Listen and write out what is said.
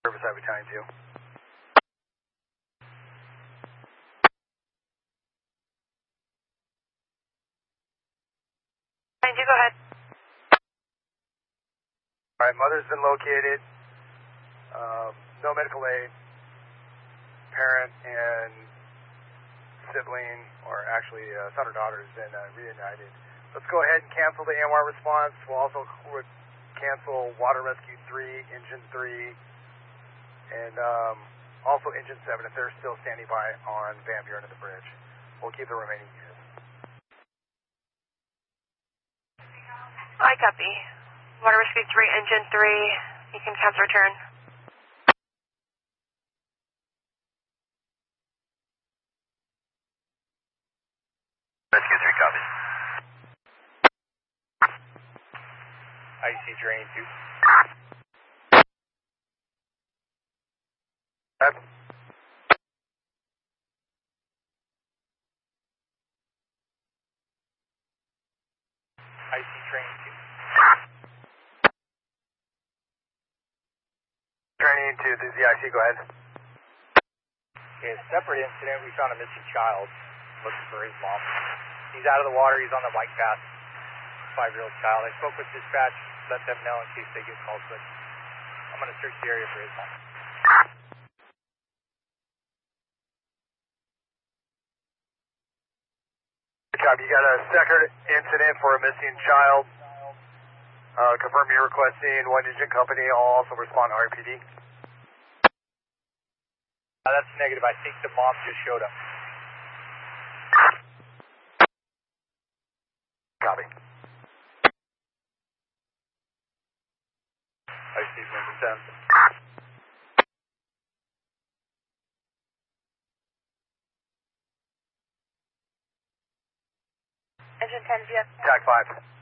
Service Highway Battalion 2. Battalion 2, go ahead. Alright, mother's been located. No medical aid. Parent and sibling, or actually son or daughter, has been reunited. Let's go ahead and cancel the AMR response. We'll also cancel Water Rescue 3, Engine 3, and also Engine 7 if they're still standing by on Van Buren at the bridge. We'll keep the remaining units. I copy. Water Rescue 3, Engine 3, you can cancel return. Rescue 3, copy. IC Drain 2. IC Train 2. Training to the ZIC, go ahead. Okay, a separate incident, we found a missing child looking for his mom. He's out of the water, he's on the bike path. 5-year-old child. I spoke with dispatch, let them know in case they get called, but I'm going to search the area for his mom. Good job. You got a second incident for a missing child. Confirm you're requesting one engine company. I'll also respond to RPD. That's negative. I think the mom just showed up. Copy. I see number 10. Engine 10, via. TAC 5.